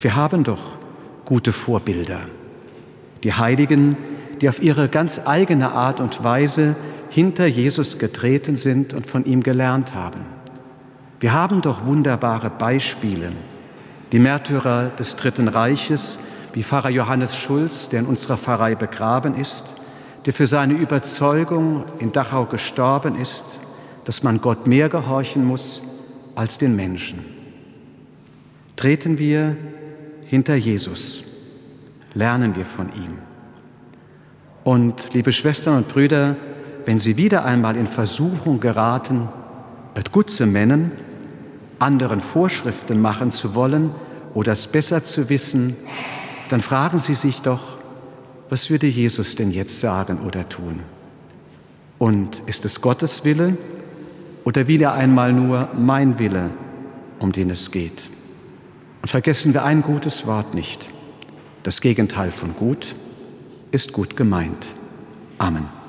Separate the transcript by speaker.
Speaker 1: Wir haben doch gute Vorbilder. Die Heiligen, die auf ihre ganz eigene Art und Weise hinter Jesus getreten sind und von ihm gelernt haben. Wir haben doch wunderbare Beispiele. Die Märtyrer des Dritten Reiches, wie Pfarrer Johannes Schulz, der in unserer Pfarrei begraben ist, der für seine Überzeugung in Dachau gestorben ist, dass man Gott mehr gehorchen muss als den Menschen. Treten wir hinter Jesus, lernen wir von ihm. Und liebe Schwestern und Brüder, wenn Sie wieder einmal in Versuchung geraten, et gut zu mennen, anderen Vorschriften machen zu wollen oder es besser zu wissen, dann fragen Sie sich doch, was würde Jesus denn jetzt sagen oder tun? Und ist es Gottes Wille oder wieder einmal nur mein Wille, um den es geht? Und vergessen wir ein gutes Wort nicht. Das Gegenteil von gut ist gut gemeint. Amen.